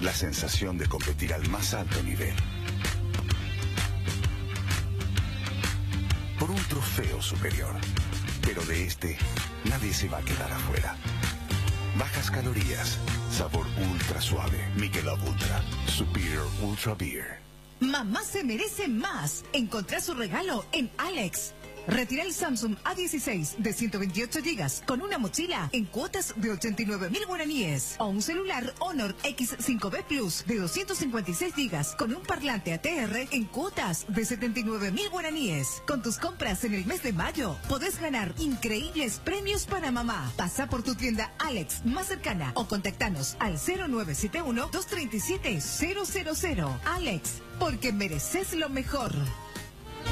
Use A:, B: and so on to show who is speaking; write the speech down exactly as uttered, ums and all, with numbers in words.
A: La sensación de competir al más alto nivel. Por un trofeo superior. Pero de este, nadie se va a quedar afuera. Bajas calorías, sabor ultra suave. Michelob Ultra, Superior Ultra Beer.
B: Mamá se merece más. Encontrá su regalo en Alex. Retira el Samsung A dieciséis de ciento veintiocho gigas con una mochila en cuotas de ochenta y nueve mil guaraníes. O un celular Honor X cinco B Plus de doscientos cincuenta y seis gigas con un parlante A T R en cuotas de setenta y nueve mil guaraníes. Con tus compras en el mes de mayo, podés ganar increíbles premios para mamá. Pasa por tu tienda Alex más cercana o contactanos al cero nueve siete uno, dos tres siete, cero cero cero. Alex, porque mereces lo mejor.